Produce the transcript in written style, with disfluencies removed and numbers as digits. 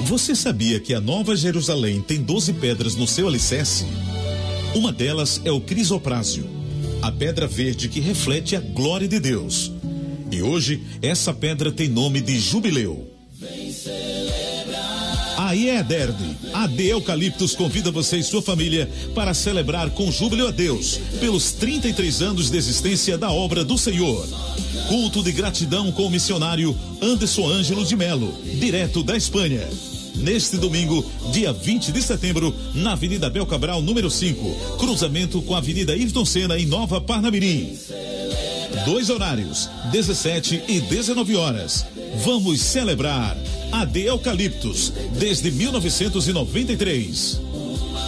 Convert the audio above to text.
Você sabia que a Nova Jerusalém tem 12 pedras no seu alicerce? Uma delas é o crisoprásil, a pedra verde que reflete a glória de Deus. E hoje, essa pedra tem nome de Jubileu. A IEDERD, AD Eucaliptus, convida você e sua família para celebrar com júbilo a Deus pelos 33 anos de existência da obra do Senhor. Culto de gratidão com o missionário Anderson Ângelo de Melo, direto da Espanha. Neste domingo, dia 20 de setembro, na Avenida Abel Cabral, número 5, cruzamento com a Avenida Ayrton Senna, em Nova Parnamirim. 2 horários, 17 e 19 horas. Vamos celebrar AD Eucaliptus desde 1993.